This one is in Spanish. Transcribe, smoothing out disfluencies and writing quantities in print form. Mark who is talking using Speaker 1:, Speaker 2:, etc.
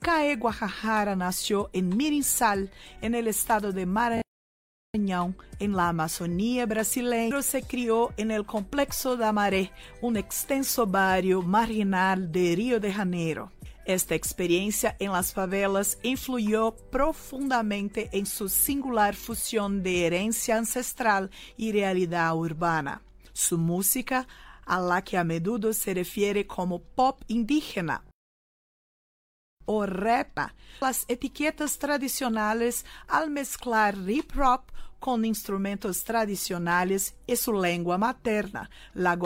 Speaker 1: Caê Guajajara nació en Mirinsal, en el estado de Maranhão, en la Amazonía brasileña, pero se crió en el Complexo da Maré, un extenso barrio marginal de Río de Janeiro. Esta experiencia en las favelas influyó profundamente en su singular fusión de herencia ancestral y realidad urbana. Su música, a la que a menudo se refiere como pop indígena o rap, las etiquetas tradicionales al mezclar hip hop con instrumentos tradicionales y su lengua materna, la